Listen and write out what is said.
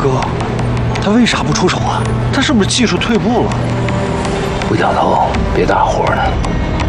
哥，他为啥不出手啊？他是不是技术退步了？ 不讲头，别打活呢。